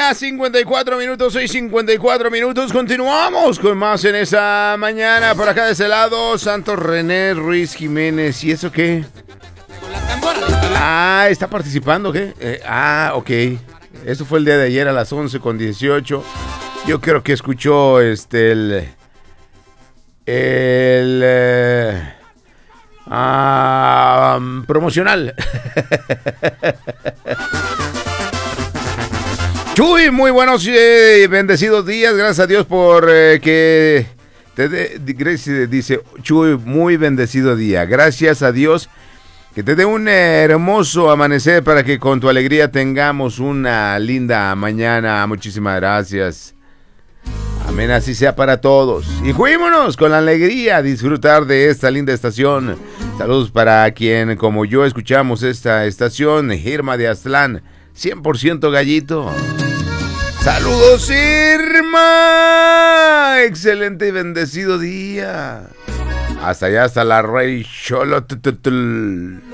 ya 54 minutos, 6:54 minutos. Continuamos con más en esa mañana. Por acá de ese lado, Santos René Ruiz Jiménez. ¿Y eso qué? Con la tambora. ¿Está participando qué? Ok. Eso fue el día de ayer a las 11:18. Yo creo que escuchó promocional. Chuy, muy buenos y bendecidos días. Gracias a Dios por que dice Chuy, muy bendecido día. Gracias a Dios que te dé un hermoso amanecer para que con tu alegría tengamos una linda mañana. Muchísimas gracias. Amén, así sea para todos. Y juguémonos con la alegría a disfrutar de esta linda estación. Saludos para quien, como yo, escuchamos esta estación. Irma de Aztlán, 100% gallito. Saludos, Irma. Excelente y bendecido día. Hasta allá, hasta la Rey Xolotl.